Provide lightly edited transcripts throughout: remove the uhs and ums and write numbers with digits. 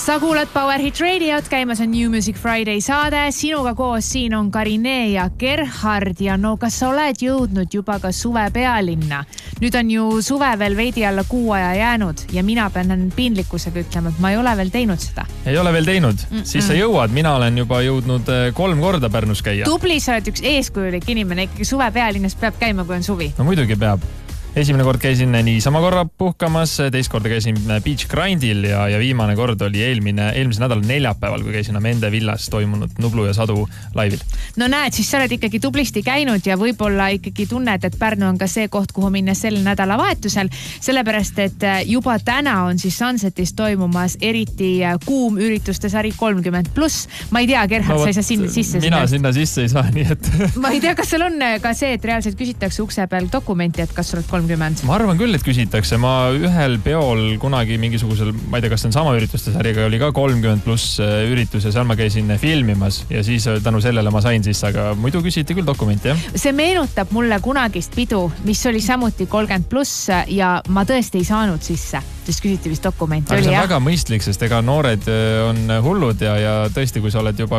Sa kuulad Power Hit Radiot, käimas on New Music Friday saade. Sinuga koos siin on Karine ja Gerhard ja no kas sa oled jõudnud juba ka suve pealinna? Nüüd on ju suve veel veidi alla kuu aja jäänud ja mina pean piinlikkusega ütlema, et ma ei ole veel teinud seda. Ei ole veel teinud? Siis sa jõuad. Mina olen juba jõudnud 3 korda Pärnus käia. Tubli, sa oled üks eeskujulik inimene. Ikkagi suve pealinnas peab käima, kui on suvi. No muidugi peab. Esimene kord käisin niisama korra puhkamas, teist korda käisin Beach Grindil ja viimane kord oli eelmise nädala neljapäeval, kui käisin Amende villas toimunud Nublu ja Sadu laivil. No näed, siis sa oled ikkagi tublisti käinud ja võib-olla ikkagi tunned, et Pärnu on ka see koht, kuhu minna sel nädalavahetusel, sellepärast, et juba täna on siis Sunsetis toimumas eriti kuum ürituste sari 30+. Ma ei tea, Gerhard, sa ei saa sinna sisse. Mina sinna sisse ei saa, nii et... Ma ei tea, kas seal on ka see, et reaalselt küsitakse ukse peal dokumenti, et kas sa oled 30. Ma arvan küll, et küsitakse. Ma ühel peol kunagi mingisugusel, ma ei tea, kas see on sama ürituste sariga, oli ka 30+ üritus ja seal ma käisin filmimas ja siis tänu sellele ma sain sisse, aga muidu küsiti küll dokumenti, jah? See meenutab mulle kunagist pidu, mis oli samuti 30+ ja ma tõesti ei saanud sisse, sest küsiti vist dokumenti. Aga see on väga mõistlik, sest ega noored on hullud ja tõesti, kui sa oled juba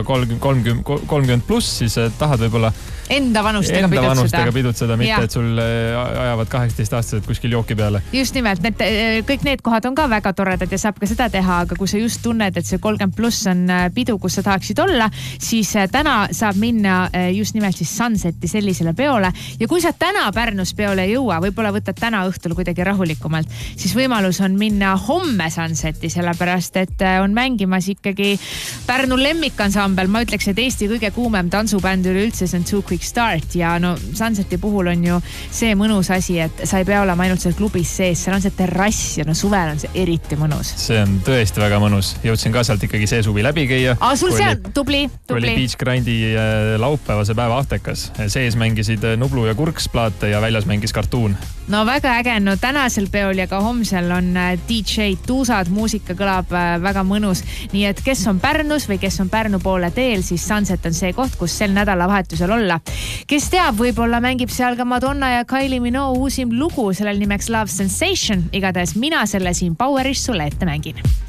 30+, siis tahad võib-olla enda vanustega pidutseda, mitte et sul ajavad 18-aastased kuskil jooki peale. Just nimelt, kõik need kohad on ka väga toredad ja saab ka seda teha, aga kui sa just tunned, et see 30+ on pidu, kus sa tahaksid olla, siis täna saab minna just nimelt siis Sunseti sellisele peole ja kui sa täna Pärnus peole ei jõua, võib-olla võtad täna õhtul kuidagi rahulikumalt, siis võimalus on minna homme Sunseti, sellepärast et on mängimas ikkagi Pärnu lemmikansambel, ma ütleks, et Eesti kõige kuumem tantsubänd üleüldse, see on Too Quick Start ja no Sunseti puhul on ju see mõnus asi, et sa ei pea olema ainult seal klubis sees, seal on see terrass ja no suvel on see eriti mõnus. See on tõesti väga mõnus. Jõudsin ka sealt ikkagi see suvi läbi käia. Sul see on tubli. Oli Beach Grindi laupäevase päeva ahtakas. Sees mängisid Nublu ja Kurksplaate ja väljas mängis Kartuun. No väga äge, no tänasel peol ja ka homsel on DJ tuusad, muusika kõlab väga mõnus. Nii et kes on Pärnus või kes on Pärnu poole teel, siis Sunset on see koht, kus sel nädalavahetusel olla. Kes teab, võib-olla mängib seal ka Madonna ja Kylie Minogue uusim lugu, sellel nimeks Love Sensation. Igatahes mina selle siin Poweris sulle ette mängin.